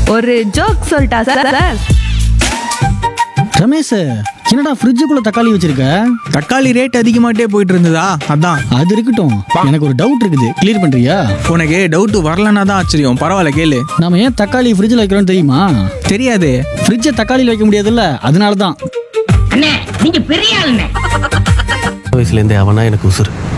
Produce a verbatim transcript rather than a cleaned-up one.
ஒரு ஜோக் சொல்லிட்டா sir sir Ramesh, என்னடா ஃப்ரிட்ஜுக்குள்ள தக்காளி வச்சிருக்க? தக்காளி ரேட் அதிகமாகிட்டே போயிட்டு இருந்ததா, அதான். அது இருக்கட்டும், எனக்கு ஒரு டவுட் இருக்குது, கிளியர் பண்றியா? உனக்கு டவுட் வரலன்னா தான் ஆச்சரியம், பரவாயில்ல கேளு. நாம ஏன் தக்காளி ஃப்ரிட்ஜில் வைக்கிறோம்னு தெரியுமா? தெரியாது. ஃப்ரிட்ஜை தக்காளியில் வைக்க முடியாதுல்ல, அதனால தான். நீங்க பெரிய ஆளுங்க. வயசுலேருந்தே அவனா எனக்கு உசுறு.